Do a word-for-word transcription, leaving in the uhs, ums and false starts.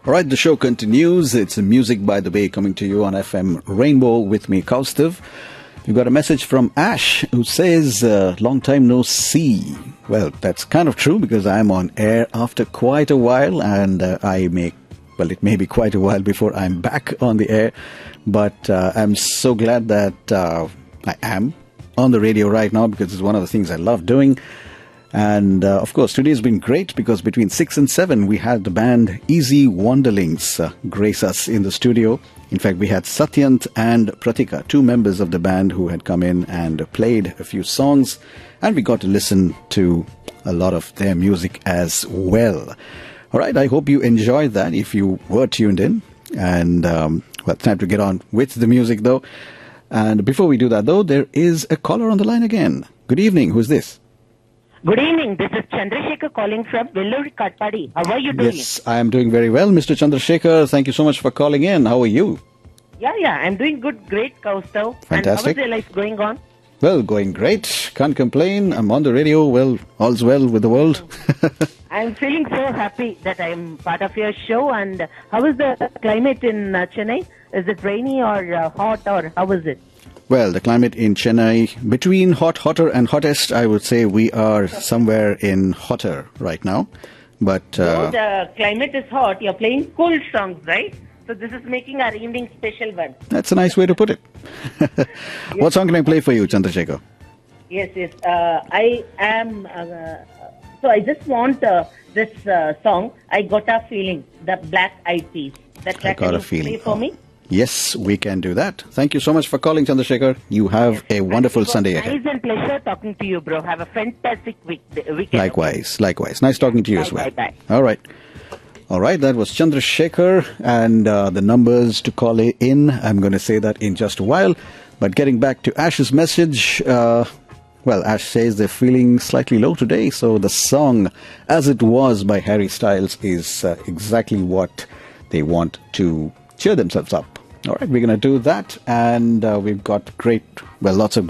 All right, the show continues. It's Music by the Bay coming to you on F M Rainbow with me, Kaustav. We've got a message from Ash who says, uh, long time no see. Well, that's kind of true because I'm on air after quite a while and uh, I may, well, it may be quite a while before I'm back on the air. But uh, I'm so glad that uh, I am on the radio right now because it's one of the things I love doing. And, uh, of course, today's been great because between six and seven, we had the band Easy Wanderlings uh, grace us in the studio. In fact, we had Satyant and Pratika, two members of the band who had come in and played a few songs. And we got to listen to a lot of their music as well. All right, I hope you enjoyed that if you were tuned in. And, um, well, time to get on with the music, though. And before we do that, though, there is a caller on the line again. Good evening. Who's this? Good evening. This is Chandrasekhar calling from Vellore Katpadi. How are you doing? Yes, I am doing very well, Mister Chandrasekhar. Thank you so much for calling in. How are you? Yeah, yeah. I'm doing good. Great, Kaustav. Fantastic. And how is your life going on? Well, going great. Can't complain. I'm on the radio. Well, all's well with the world. I'm feeling so happy that I'm part of your show. And how is the climate in uh, Chennai? Is it rainy or uh, hot or how is it? Well, the climate in Chennai, between hot, hotter and hottest, I would say we are somewhere in hotter right now. But uh, so the climate is hot. You're playing cool songs, right? So this is making our evening special one. That's a nice way to put it. Yes. What song can I play for you, Chandrasekhar? Yes, yes. Uh, I am... Uh, so I just want uh, this uh, song, I Got a Feeling, the Black Eyed Peas. That I Got a Feeling. Play for oh. me? Yes, we can do that. Thank you so much for calling, Chandrasekhar. You have yes. a wonderful Sunday ahead. Nice and pleasure talking to you, bro. Have a fantastic week, weekend. Likewise, likewise. Nice talking to you bye, as well. Bye, bye. All right. All right, that was Chandrasekhar. And uh, the numbers to call in, I'm going to say that in just a while. But getting back to Ash's message, uh, well, Ash says they're feeling slightly low today. So the song, As It Was by Harry Styles, is uh, exactly what they want to cheer themselves up. All right, we're going to do that. And uh, we've got great, well, lots of